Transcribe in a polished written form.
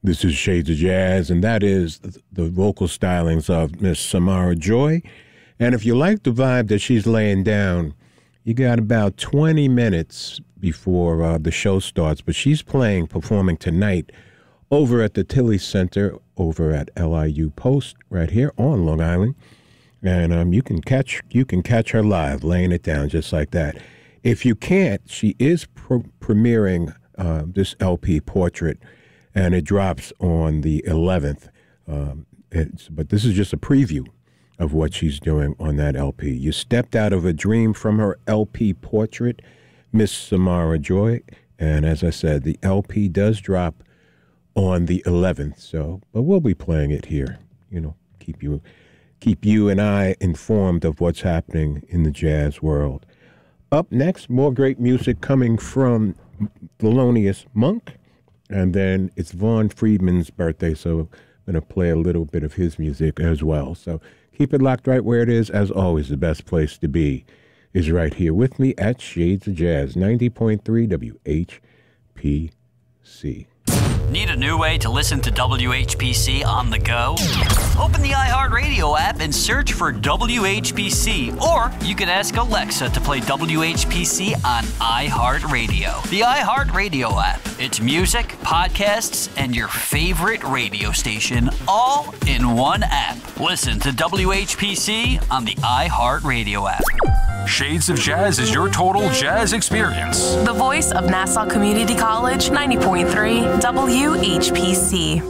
This is Shades of Jazz, and that is the vocal stylings of Miss Samara Joy. And if you like the vibe that she's laying down, you got about 20 minutes before the show starts. But she's performing tonight over at the Tilly Center, over at LIU Post, right here on Long Island. And you can catch her live, laying it down just like that. If you can't, she is premiering this LP, Portrait, and it drops on the 11th. But this is just a preview of what she's doing on that LP. You Stepped Out of a Dream from her LP, Portrait, Miss Samara Joy. And as I said, the LP does drop on the 11th. But we'll be playing it here. Keep you and I informed of what's happening in the jazz world. Up next, more great music coming from Thelonious Monk. And then it's Vaughn Friedman's birthday, so I'm going to play a little bit of his music as well. So keep it locked right where it is. As always, the best place to be is right here with me at Shades of Jazz, 90.3 WHPC. Need a new way to listen to WHPC on the go? Open the iHeartRadio app and search for WHPC, or you can ask Alexa to play WHPC on iHeartRadio. The iHeartRadio app. It's music, podcasts, and your favorite radio station all in one app. Listen to WHPC on the iHeartRadio app. Shades of Jazz is your total jazz experience. The voice of Nassau Community College, 90.3 WHPC.